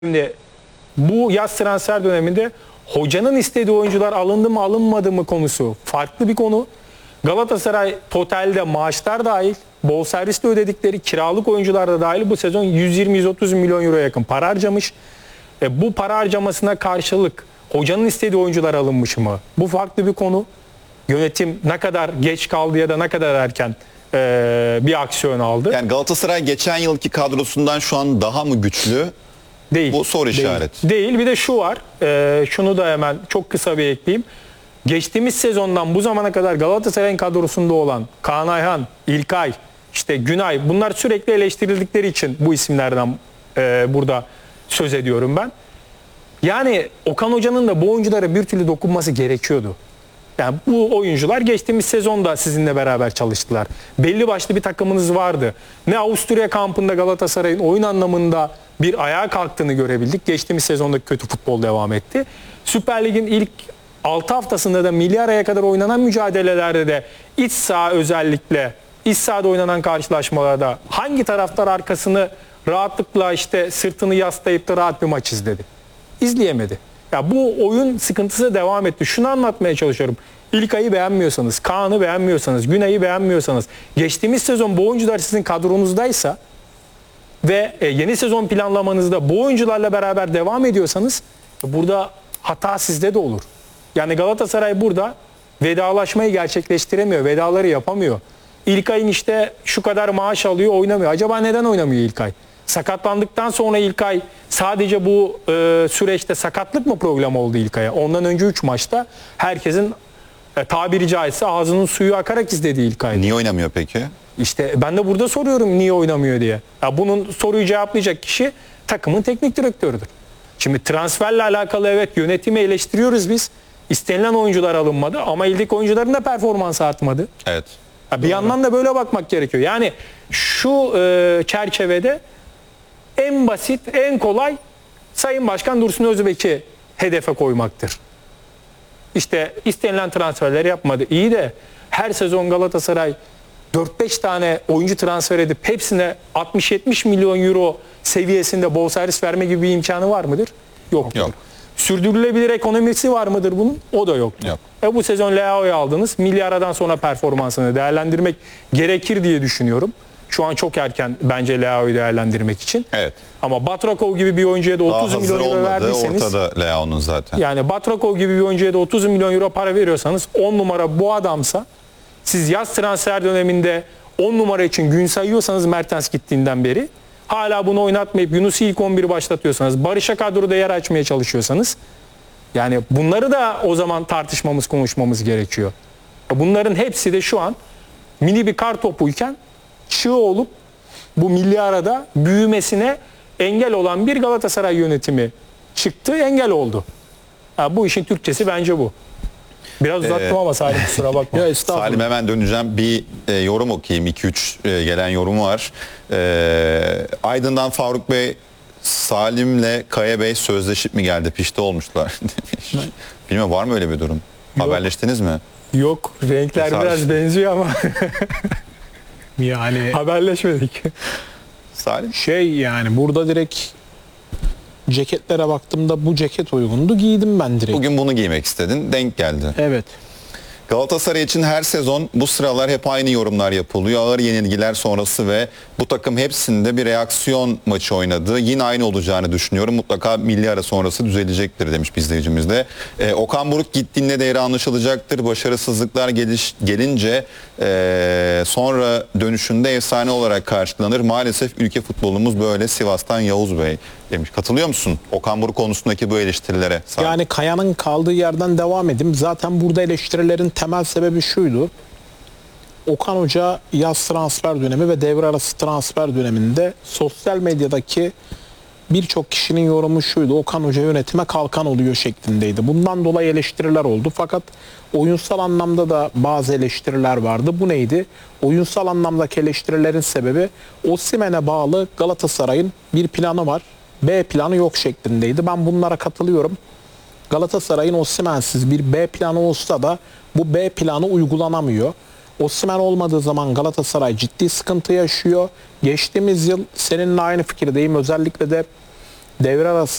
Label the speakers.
Speaker 1: Şimdi bu yaz transfer döneminde hocanın istediği oyuncular alındı mı alınmadı mı konusu farklı bir konu. Galatasaray totalde maaşlar dahil, bonservisle ödedikleri kiralık oyuncular da dahil bu sezon 120-130 milyon euro yakın para harcamış. Bu para harcamasına karşılık hocanın istediği oyuncular alınmış mı? Bu farklı bir konu. Yönetim ne kadar geç kaldı ya da ne kadar erken bir aksiyon aldı.
Speaker 2: Yani Galatasaray geçen yılki kadrosundan şu an daha mı güçlü?
Speaker 1: Değil.
Speaker 2: Bu soru işareti.
Speaker 1: Değil. Bir de şu var. Şunu da hemen çok kısa bir ekleyeyim. Geçtiğimiz sezondan bu zamana kadar Galatasaray'ın kadrosunda olan Kaan Ayhan, İlkay, işte Günay, bunlar sürekli eleştirildikleri için bu isimlerden burada söz ediyorum ben. Yani Okan Hoca'nın da bu oyunculara bir türlü dokunması gerekiyordu. Yani bu oyuncular geçtiğimiz sezonda sizinle beraber çalıştılar. Belli başlı bir takımınız vardı. Ne Avusturya kampında Galatasaray'ın oyun anlamında bir ayağa kalktığını görebildik. Geçtiğimiz sezondaki kötü futbol devam etti. Süper Lig'in ilk 6 haftasında da milli araya kadar oynanan mücadelelerde de iç saha, özellikle iç sahada oynanan karşılaşmalarda hangi taraftar arkasını rahatlıkla işte sırtını yaslayıp da rahat bir maç izledi? İzleyemedi. Ya bu oyun sıkıntısı devam etti. Şunu anlatmaya çalışıyorum. İlkay'ı beğenmiyorsanız, Kaan'ı beğenmiyorsanız, Günay'ı beğenmiyorsanız, geçtiğimiz sezon bu oyuncular sizin kadronuzdaysa ve yeni sezon planlamanızda bu oyuncularla beraber devam ediyorsanız burada hata sizde de olur. Yani Galatasaray burada vedalaşmayı gerçekleştiremiyor, vedaları yapamıyor. İlkay'ın işte şu kadar maaş alıyor, oynamıyor. Acaba neden oynamıyor İlkay? Sakatlandıktan sonra İlkay sadece bu süreçte sakatlık mı problem oldu İlkay'a? Ondan önce 3 maçta herkesin tabiri caizse ağzının suyu akarak izlediği İlkay.
Speaker 2: Niye oynamıyor peki?
Speaker 1: İşte ben de burada soruyorum niye oynamıyor diye. Ya bunun soruyu cevaplayacak kişi takımın teknik direktörüdür. Şimdi transferle alakalı evet yönetimi eleştiriyoruz biz. İstenilen oyuncular alınmadı ama eldeki oyuncuların da performansı artmadı.
Speaker 2: Evet.
Speaker 1: Bir yandan da böyle bakmak gerekiyor. Yani şu çerçevede en basit, en kolay Sayın Başkan Dursun Özbek'i hedefe koymaktır. İşte istenilen transferleri yapmadı. İyi de her sezon Galatasaray 4-5 tane oyuncu transfer edip hepsine 60-70 milyon euro seviyesinde bonservis verme gibi bir imkanı var mıdır? Yok. Sürdürülebilir ekonomisi var mıdır bunun? O da yok. Bu sezon Leao'yu aldınız. Milli aradan sonra performansını değerlendirmek gerekir diye düşünüyorum. Şu an çok erken bence Leao'yu değerlendirmek için.
Speaker 2: Evet.
Speaker 1: Ama Batrakov gibi bir oyuncuya da 30 milyon euro verdiyseniz...
Speaker 2: Ortada Leao'nun zaten.
Speaker 1: Yani Batrakov gibi bir oyuncuya da 30 milyon euro para veriyorsanız 10 numara bu adamsa siz yaz transfer döneminde 10 numara için gün sayıyorsanız Mertens gittiğinden beri hala bunu oynatmayıp Yunus'u ilk 11 başlatıyorsanız, Barış'a kadroda yer açmaya çalışıyorsanız yani bunları da o zaman tartışmamız, konuşmamız gerekiyor. Bunların hepsi de şu an mini bir kar topuyken çığ olup bu milli arada büyümesine engel olan bir Galatasaray yönetimi çıktı, engel oldu. Bu işin Türkçesi bence bu. Biraz uzattım ama Salim kusura bakma.
Speaker 2: Ya Salim hemen döneceğim. Bir yorum okuyayım. 2-3 gelen yorumu var. Aydın'dan Faruk Bey, Salim'le Kaya Bey sözleşip mi geldi? Pişti olmuşlar demiş. Bilmiyorum, var mı öyle bir durum?
Speaker 1: Yok.
Speaker 2: Haberleştiniz mi?
Speaker 1: Yok. Renkler biraz benziyor ama yani haberleşmedik.
Speaker 2: Salim?
Speaker 3: Yani burada direkt ceketlere baktığımda bu ceket uygundu. Giydim ben direkt.
Speaker 2: Bugün bunu giymek istedin. Denk geldi.
Speaker 3: Evet.
Speaker 2: Galatasaray için her sezon bu sıralar hep aynı yorumlar yapılıyor. Ağır yenilgiler sonrası ve bu takım hepsinde bir reaksiyon maçı oynadı. Yine aynı olacağını düşünüyorum. Mutlaka milli ara sonrası düzelecektir demiş bir izleyicimiz de. Okan Buruk gittiğinde değeri anlaşılacaktır. Başarısızlıklar gelince sonra dönüşünde efsane olarak karşılanır. Maalesef ülke futbolumuz böyle. Sivas'tan Yavuz Bey demiş. Katılıyor musun Okan Buruk konusundaki bu eleştirilere?
Speaker 3: Yani Kaya'nın kaldığı yerden devam edeyim. Zaten burada eleştirilerin temel sebebi şuydu. Okan Hoca yaz transfer dönemi ve devre arası transfer döneminde sosyal medyadaki birçok kişinin yorumu şuydu. Okan Hoca yönetime kalkan oluyor şeklindeydi. Bundan dolayı eleştiriler oldu. Fakat oyunsal anlamda da bazı eleştiriler vardı. Bu neydi? Oyunsal anlamdaki eleştirilerin sebebi Osimhen'e bağlı Galatasaray'ın bir planı var. B planı yok şeklindeydi. Ben bunlara katılıyorum. Galatasaray'ın Osimhen'siz bir B planı olsa da bu B planı uygulanamıyor. Osimhen olmadığı zaman Galatasaray ciddi sıkıntı yaşıyor. Geçtiğimiz yıl seninle aynı fikirdeyim. Özellikle de devre arası